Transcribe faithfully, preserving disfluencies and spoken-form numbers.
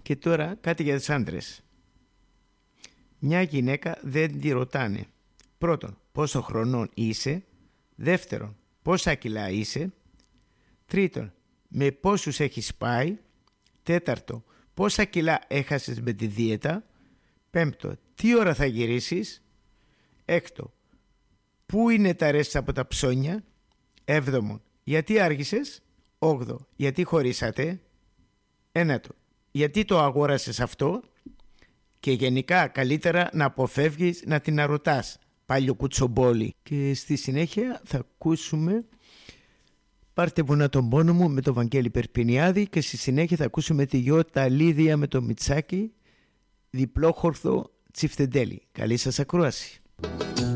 Και τώρα κάτι για τους άντρες. Μια γυναίκα δεν τη ρωτάνε. Πρώτον, πόσο χρονών είσαι. Δεύτερον, πόσα κιλά είσαι. Τρίτον, με πόσους έχεις πάει. Τέταρτο, πόσα κιλά έχασες με τη δίαιτα. Πέμπτο, τι ώρα θα γυρίσεις. Έκτο, πού είναι τα ρέστα από τα ψώνια. Έβδομον, γιατί άργησες. Όγδο, γιατί χωρίσατε. Ένατο, γιατί το αγόρασες αυτό. Και γενικά καλύτερα να αποφεύγεις να την αρωτάς, πάλιο κουτσομπόλι. Και στη συνέχεια θα ακούσουμε Πάρτε βουνά τον πόνο μου με τον Βαγγέλη Περπινιάδη. Και στη συνέχεια θα ακούσουμε τη Γιώτα Λίδια με το Μιτσάκι, διπλόχορδο τσιφτεντέλι. Καλή σας ακρόαση.